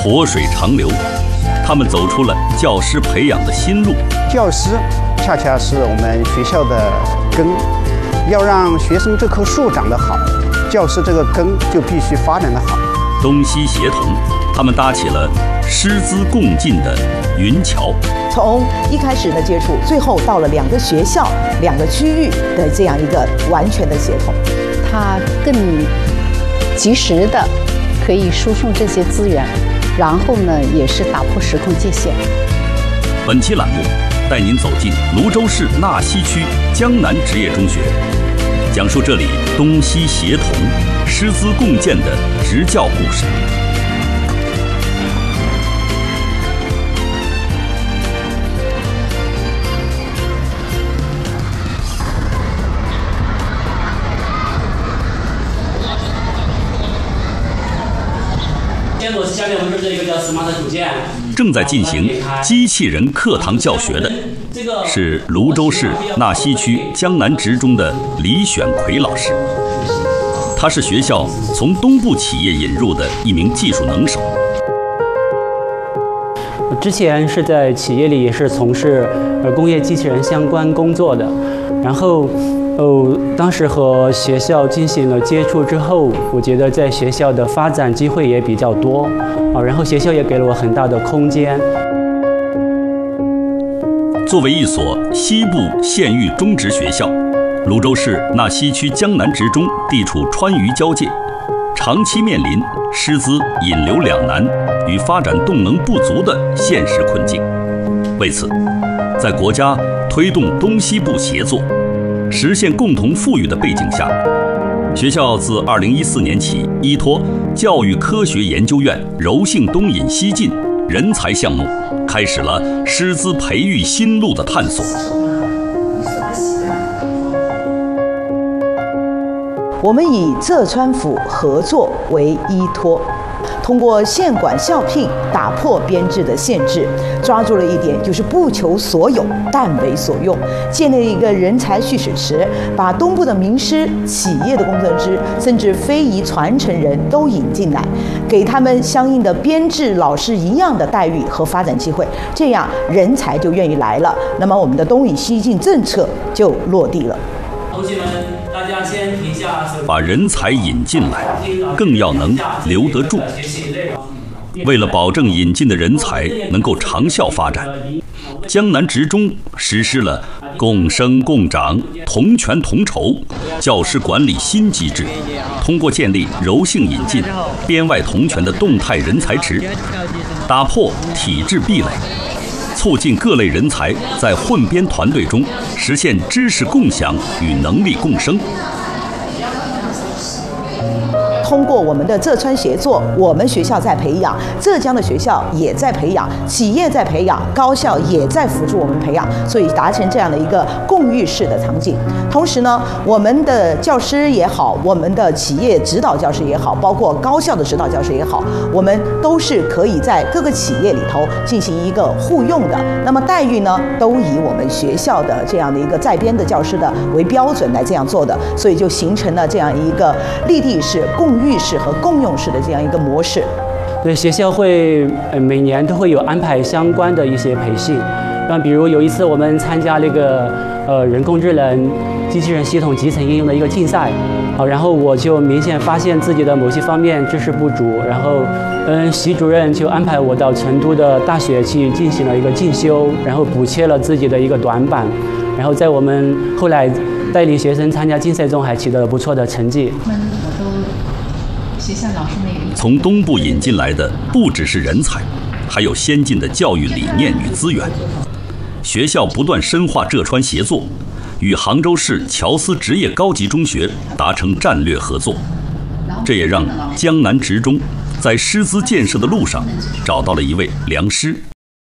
活水长流，他们走出了教师培养的新路。 教师恰恰是我们学校的根，要让学生这棵树长得好，教师这个根就必须发展得好。 东西协同，他们搭起了师资共进的云桥。 从一开始的接触，最后到了2个学校、2个区域的这样一个完全的协同， 它更及时的可以输送这些资源，然后呢，也是打破时空界限。 本期栏目带您走进泸州市纳西区江南职业中学，讲述这里东西协同、师资共建的职教故事。 下面我们这一个叫 Smart 组件， 正在进行机器人课堂教学的是泸州市纳西区江南职中的李选奎老师，他是学校从东部企业引入的一名技术能手。 之前是在企业里也是从事工业机器人相关工作的，然后当时和学校进行了接触之后，我觉得在学校的发展机会也比较多然后学校也给了我很大的空间。 作为一所西部县域中职学校，泸州市纳西区江南职中地处川渝交界，长期面临师资引流两难与发展动能不足的现实困境。为此，在国家推动东西部协作、实现共同富裕的背景下，学校自2014年起依托教育科学研究院柔性东引西进人才项目，开始了师资培育新路的探索。 我们以浙川府合作为依托，通过县管校聘打破编制的限制，抓住了一点，就是不求所有，但为所用，建立了一个人才蓄水池，把东部的名师、企业的工程师，甚至非遗传承人都引进来，给他们相应的编制老师一样的待遇和发展机会，这样人才就愿意来了，那么我们的东引西进政策就落地了。 同学们，大家先停下。 把人才引进来，更要能留得住。为了保证引进的人才能够长效发展，江南职中实施了共生共长、同权同酬教师管理新机制，通过建立柔性引进、编外同权的动态人才池，打破体制壁垒，促进各类人才在混编团队中实现知识共享与能力共生。 通过我们的浙川协作，我们学校在培养，浙江的学校也在培养，企业在培养，高校也在辅助我们培养，所以达成这样的一个共育式的场景。同时呢，我们的教师也好，我们的企业指导教师也好，包括高校的指导教师也好，我们都是可以在各个企业里头进行一个互用的。那么待遇呢，都以我们学校的这样的一个在编的教师的为标准来这样做的，所以就形成了这样一个立地式、共育式和共用式的这样一个模式。 对，学校会每年都会有安排相关的一些培训，比如有一次我们参加那个人工智能机器人系统集成应用的一个竞赛，然后我就明显发现自己的某些方面知识不足，然后习主任就安排我到成都的大学去进行了一个进修，然后补切了自己的一个短板，然后在我们后来带领学生参加竞赛中还取得了不错的成绩。 学校老师从东部引进来的不只是人才，还有先进的教育理念与资源。学校不断深化浙川协作，与杭州市乔司职业高级中学达成战略合作，这也让江南职中在师资建设的路上找到了一位良师。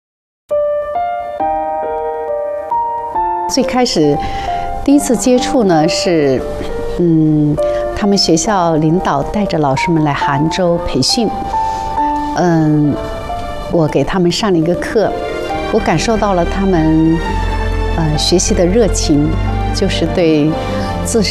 最开始第一次接触呢是他们学校领导带着老师们来杭州培训，我给他们上了一个课，我感受到了他们学习的热情，就是对自身